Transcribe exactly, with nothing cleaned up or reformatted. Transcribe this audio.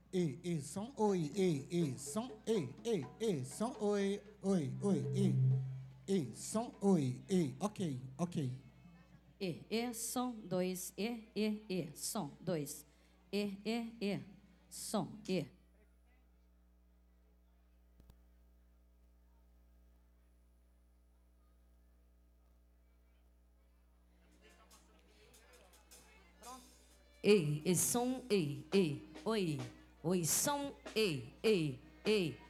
E, e, som, oi, e, e, som, e, e, e, som, oi, oi, oi, e, e, som, oi, e, ok, ok. E, e, som, dois, e, e, e, som, dois, e, e, e, som, e. E, e, som, e, e, oi, oi, som, e, e, e.